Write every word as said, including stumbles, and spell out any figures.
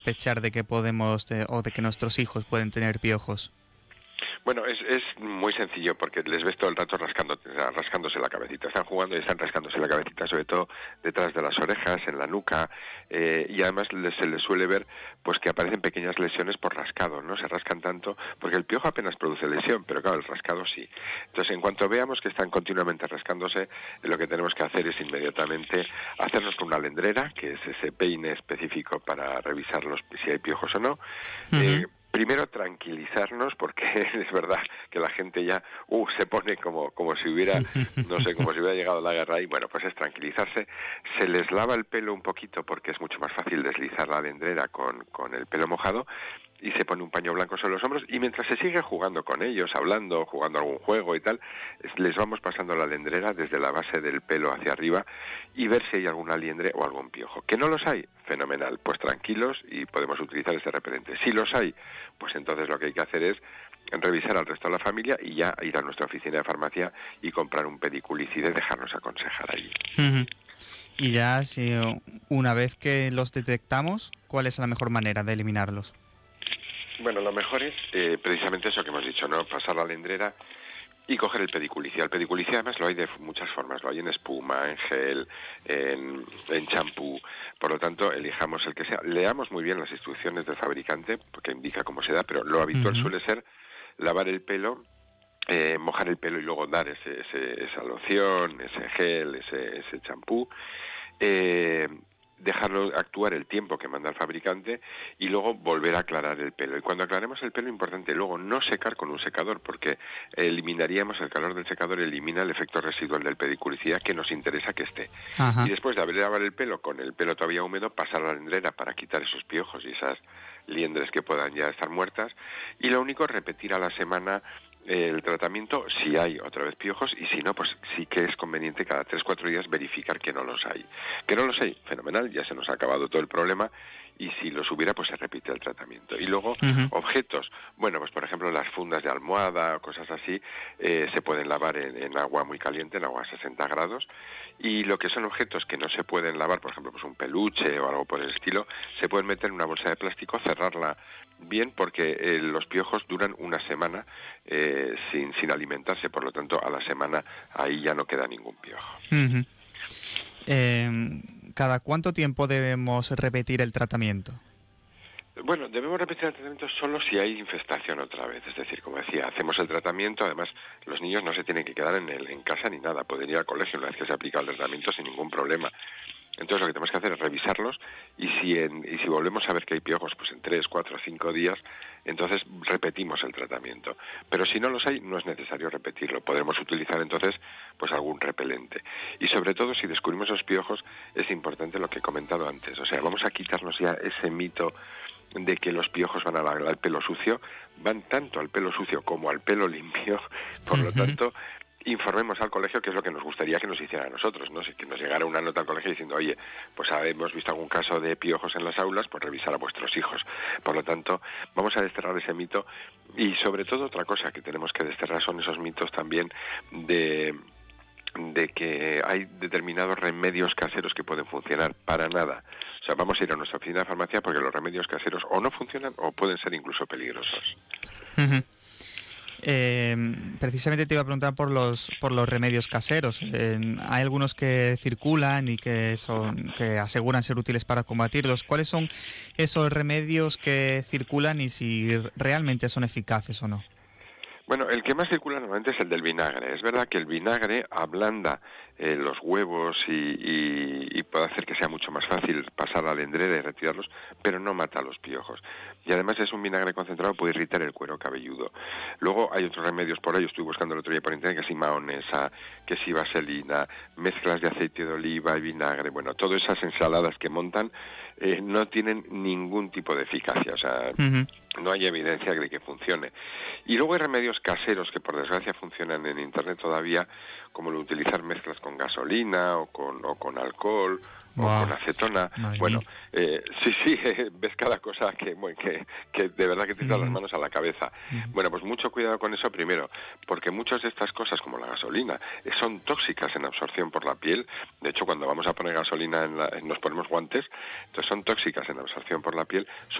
sospechar de que podemos de, o de que nuestros hijos pueden tener piojos? Bueno, es, es muy sencillo porque les ves todo el rato rascando, rascándose la cabecita. Están jugando y están rascándose la cabecita, sobre todo detrás de las orejas, en la nuca, eh, y además les, se les suele ver pues que aparecen pequeñas lesiones por rascado, ¿no? Se rascan tanto, porque el piojo apenas produce lesión, pero claro, el rascado sí. Entonces, en cuanto veamos que están continuamente rascándose, lo que tenemos que hacer es inmediatamente hacernos con una alendrera, que es ese peine específico para revisar los, si hay piojos o no. Uh-huh. Eh, Primero tranquilizarnos, porque es verdad que la gente ya uh, se pone como como si hubiera, no sé, como si hubiera llegado la guerra y bueno, pues es tranquilizarse. Se les lava el pelo un poquito porque es mucho más fácil deslizar la alendrera con, con el pelo mojado, y se pone un paño blanco sobre los hombros, y mientras se sigue jugando con ellos, hablando, jugando algún juego y tal, les vamos pasando la alendrera desde la base del pelo hacia arriba y ver si hay alguna liendre o algún piojo. ¿Que no los hay? Fenomenal, pues tranquilos y podemos utilizar este repelente. Si los hay, pues entonces lo que hay que hacer es revisar al resto de la familia y ya ir a nuestra oficina de farmacia y comprar un pediculicida y dejarnos aconsejar allí. Uh-huh. Y ya, si una vez que los detectamos, ¿cuál es la mejor manera de eliminarlos? Bueno, lo mejor es eh, precisamente eso que hemos dicho, ¿no? Pasar la alendrera y coger el pediculicida. El pediculicida además lo hay de muchas formas, lo hay en espuma, en gel, en, en champú. Por lo tanto, elijamos el que sea. Leamos muy bien las instrucciones del fabricante, porque indica cómo se da, pero lo habitual uh-huh. suele ser lavar el pelo, eh, mojar el pelo y luego dar ese, ese, esa loción, ese gel, ese, ese champú. Eh, dejarlo actuar el tiempo que manda el fabricante y luego volver a aclarar el pelo. Y cuando aclaremos el pelo, importante luego no secar con un secador, porque eliminaríamos el calor del secador, elimina el efecto residual del pediculicida que nos interesa que esté. Ajá. Y después de haber lavado el pelo con el pelo todavía húmedo, pasar a la alendrera para quitar esos piojos y esas liendres que puedan ya estar muertas. Y lo único es repetir a la semana el tratamiento si hay otra vez piojos, y si no, pues sí que es conveniente cada tres cuatro días verificar que no los hay. Que no los hay, fenomenal, ya se nos ha acabado todo el problema, y si los hubiera, pues se repite el tratamiento. Y luego, uh-huh. objetos, bueno, pues por ejemplo las fundas de almohada o cosas así, eh, se pueden lavar en, en agua muy caliente, en agua a sesenta grados, y lo que son objetos que no se pueden lavar, por ejemplo, pues un peluche o algo por el estilo, se pueden meter en una bolsa de plástico, cerrarla bien, porque eh, los piojos duran una semana eh, sin, sin alimentarse, por lo tanto a la semana ahí ya no queda ningún piojo. Uh-huh. Eh, ¿Cada cuánto tiempo debemos repetir el tratamiento? Bueno, debemos repetir el tratamiento solo si hay infestación otra vez. Es decir, como decía, hacemos el tratamiento, además los niños no se tienen que quedar en, el, en casa ni nada, pueden ir al colegio una vez que se aplica el tratamiento sin ningún problema. Entonces lo que tenemos que hacer es revisarlos, y si en, y si volvemos a ver que hay piojos pues en tres, cuatro, cinco días, entonces repetimos el tratamiento. Pero si no los hay, no es necesario repetirlo. Podemos utilizar entonces pues algún repelente. Y sobre todo, si descubrimos esos piojos, es importante lo que he comentado antes. O sea, vamos a quitarnos ya ese mito de que los piojos van al, al pelo sucio. Van tanto al pelo sucio como al pelo limpio. Por lo tanto, informemos al colegio, que es lo que nos gustaría que nos hiciera a nosotros, ¿no? Si que nos llegara una nota al colegio diciendo, oye, pues hemos visto algún caso de piojos en las aulas, pues revisar a vuestros hijos. Por lo tanto, vamos a desterrar ese mito. Y sobre todo otra cosa que tenemos que desterrar son esos mitos también de de que hay determinados remedios caseros que pueden funcionar. Para nada. O sea, vamos a ir a nuestra oficina de farmacia porque los remedios caseros o no funcionan o pueden ser incluso peligrosos. Uh-huh. Eh, precisamente te iba a preguntar por los por los remedios caseros. Eh, hay algunos que circulan y que son que aseguran ser útiles para combatirlos. ¿Cuáles son esos remedios que circulan y si realmente son eficaces o no? Bueno, el que más circula normalmente es el del vinagre. Es verdad que el vinagre ablanda eh, los huevos y, y, y puede hacer que sea mucho más fácil pasar la alendrera y retirarlos, pero no mata a los piojos. Y además es un vinagre concentrado, puede irritar el cuero cabelludo. Luego hay otros remedios por ahí, estuve buscando el otro día por internet, que si maonesa, que si vaselina, mezclas de aceite de oliva y vinagre. Bueno, todas esas ensaladas que montan eh, no tienen ningún tipo de eficacia, o sea... Uh-huh. No hay evidencia de que funcione. Y luego hay remedios caseros que por desgracia funcionan en internet todavía, como el utilizar mezclas con con gasolina o con, o con alcohol o wow. con acetona. Madre Bueno, mía. eh, sí, sí, ves cada cosa que, bueno, que, que de verdad que te echas Mm. las manos a la cabeza. Mm. Bueno, pues mucho cuidado con eso primero, porque muchas de estas cosas, como la gasolina, eh, son tóxicas en absorción por la piel. De hecho, cuando vamos a poner gasolina, en la, nos ponemos guantes, entonces son tóxicas en absorción por la piel.